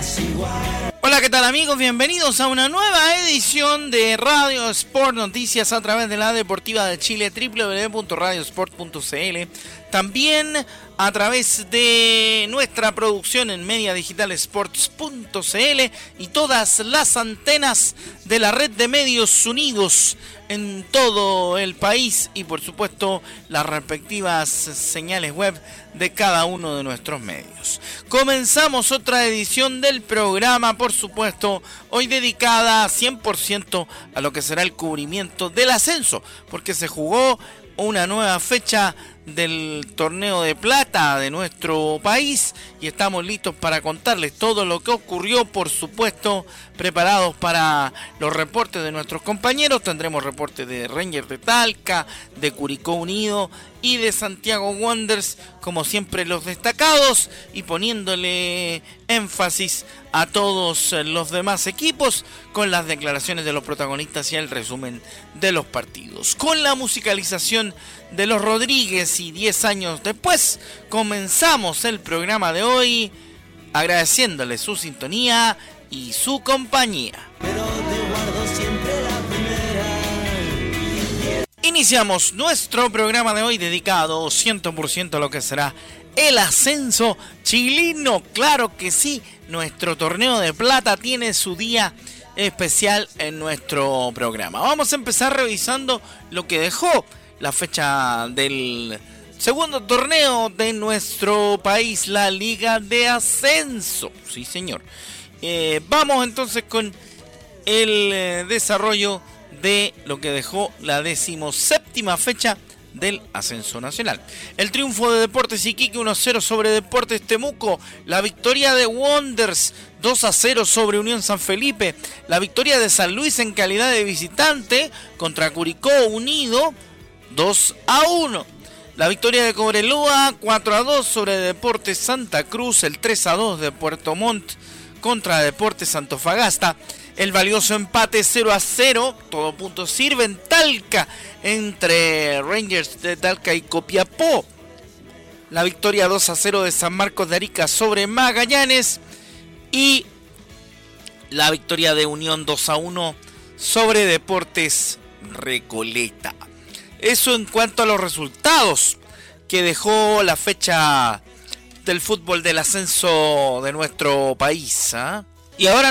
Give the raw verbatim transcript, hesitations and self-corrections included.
Hola, ¿qué tal amigos? Bienvenidos a una nueva edición de Radio Sport Noticias a través de la Deportiva de Chile, doble u doble u doble u punto radio sport punto c l. También a través de nuestra producción en media digital sports punto c l y todas las antenas de la red de medios unidos en todo el país y por supuesto las respectivas señales web de cada uno de nuestros medios. Comenzamos otra edición del programa, por supuesto, hoy dedicada cien por ciento a lo que será el cubrimiento del ascenso, porque se jugó una nueva fecha del torneo de plata de nuestro país y estamos listos para contarles todo lo que ocurrió, por supuesto, preparados para los reportes de nuestros compañeros. Tendremos reportes de Rangers de Talca, de Curicó Unido y de Santiago Wanderers, como siempre los destacados, y poniéndole énfasis a todos los demás equipos con las declaraciones de los protagonistas y el resumen de los partidos. Con la musicalización de los Rodríguez y diez años después, comenzamos el programa de hoy agradeciéndole su sintonía y su compañía. Pero te guardo siempre la primera. Iniciamos nuestro programa de hoy dedicado cien por ciento a lo que será el ascenso chileno. Claro que sí, nuestro torneo de plata tiene su día especial en nuestro programa. Vamos a empezar revisando lo que dejó la fecha del segundo torneo de nuestro país, la Liga de Ascenso. Sí, señor. Eh, vamos entonces con el eh, desarrollo de lo que dejó la decimoséptima fecha del ascenso nacional. El triunfo de Deportes Iquique uno a cero sobre Deportes Temuco, la victoria de Wanderers dos a cero sobre Unión San Felipe, la victoria de San Luis en calidad de visitante contra Curicó Unido dos a uno, la victoria de Cobreloa cuatro a dos sobre Deportes Santa Cruz, el tres a dos de Puerto Montt contra Deportes Antofagasta, el valioso empate cero a cero, todo punto sirve en Talca entre Rangers de Talca y Copiapó, la victoria dos a cero de San Marcos de Arica sobre Magallanes y la victoria de Unión dos a uno sobre Deportes Recoleta. Eso en cuanto a los resultados que dejó la fecha del fútbol del ascenso de nuestro país, ¿eh? Y ahora